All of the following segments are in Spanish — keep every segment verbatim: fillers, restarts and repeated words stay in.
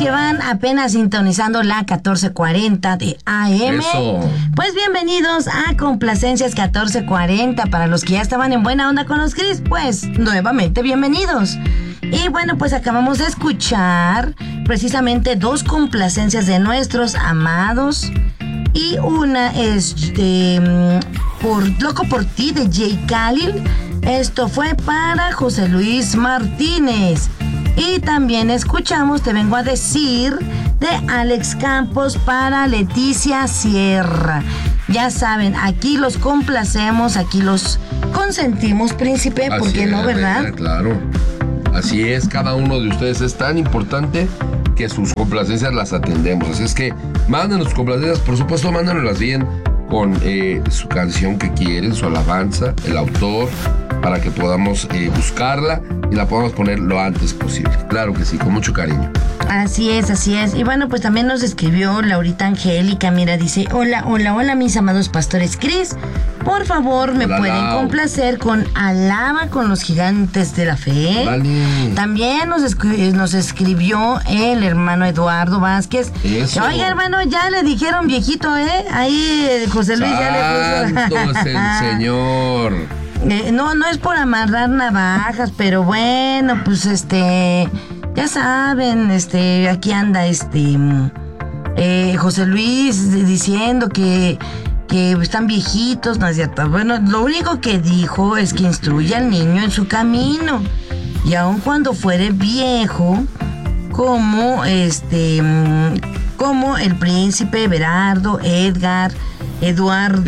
que van apenas sintonizando la catorce cuarenta de A M, Eso. pues bienvenidos a Complacencias catorce cuarenta. Para los que ya estaban en buena onda con los Cris, pues nuevamente bienvenidos. Y bueno, pues acabamos de escuchar precisamente dos complacencias de nuestros amados. Y una es de por Loco por Ti de Jay Khalil. Esto fue para José Luis Martínez. Y también escuchamos Te Vengo a Decir de Alex Campos para Leticia Sierra. Ya saben, aquí los complacemos, aquí los consentimos, príncipe, ¿por qué no, verdad? Reina, claro. Así es, cada uno de ustedes es tan importante que sus complacencias las atendemos. Así es que mándenos sus complacencias, por supuesto, mándanoslas bien con eh, su canción que quieren, su alabanza, el autor, para que podamos eh, buscarla y la podamos poner lo antes posible. Claro que sí, con mucho cariño. Así es, así es. Y bueno, pues también nos escribió Laurita Angélica. Mira, dice: Hola, hola, hola, mis amados pastores Cris. Por favor, me Hola, pueden Lau. complacer con Alaba con los Gigantes de la Fe. Vale. También nos, escri- nos escribió el hermano Eduardo Vázquez. Eso. Oiga, hermano, ya le dijeron viejito, ¿eh? Ahí eh, José Luis ya le puso. Santo es el Señor. Eh, no, no es por amarrar navajas, pero bueno, pues este, ya saben, este, aquí anda este, eh, José Luis diciendo que, que están viejitos, ¿no es cierto? Bueno, lo único que dijo es que instruye al niño en su camino, y aun cuando fuere viejo, como este, como el príncipe Everardo, Edgar, Eduardo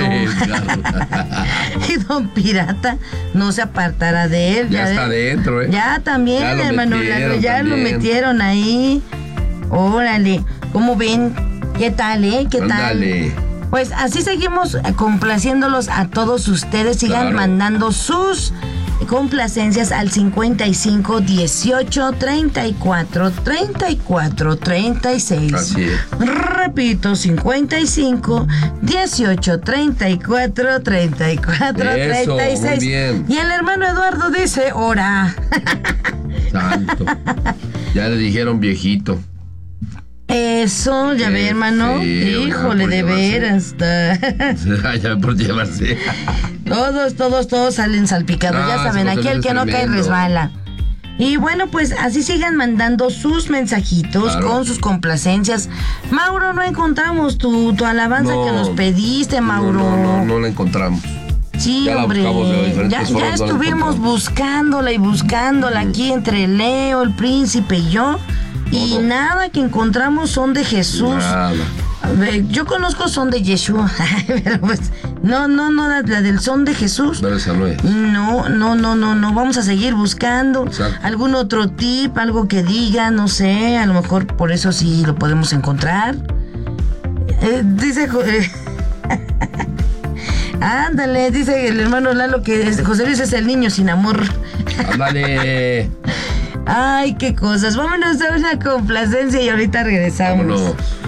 y Don Pirata no se apartará de él. Ya, ya está de, dentro, ¿eh? Ya también, ya lo hermano, metieron, ya también. lo metieron ahí. Órale, ¿cómo ven? ¿Qué tal, eh? ¿Qué Ándale. tal? Pues así seguimos complaciéndolos a todos ustedes. Sigan Claro. mandando sus complacencias al cincuenta y cinco dieciocho treinta y cuatro treinta y cuatro treinta y seis. Así es. Repito, cincuenta y cinco dieciocho treinta y cuatro treinta y cuatro Eso, treinta y seis. muy bien. Y el hermano Eduardo dice: ora. Santo. Ya le dijeron viejito. Eso, ya Qué ve, hermano. feo, Híjole, ya por de llevarse. veras. Ya por llevarse. Todos, todos, todos salen salpicados. No, ya saben, ese José aquí el Luis que es no cae tremendo. resbala. Y bueno, pues así sigan mandando sus mensajitos Claro. con sus complacencias. Mauro, no encontramos tu, tu alabanza No. que nos pediste, Mauro. No, no, no, no la encontramos. Sí, Ya la hombre. buscamos de diferentes Ya, ya formas, no la estuvimos encontramos. buscándola y buscándola aquí entre Leo, el príncipe y yo. Y Todo. nada que encontramos son de Jesús. Nada. Eh, Yo conozco son de Yeshua, pero pues no, no, no, la, la del son de Jesús. Pero esa no es. No, no, no, no, no. Vamos a seguir buscando Exacto. algún otro tip, algo que diga, no sé. A lo mejor por eso sí lo podemos encontrar. Eh, dice. Jo- eh, Ándale, dice el hermano Lalo que es- José Luis es el niño sin amor. Ándale. Ay, qué cosas. Vámonos a una complacencia y ahorita regresamos. Vámonos.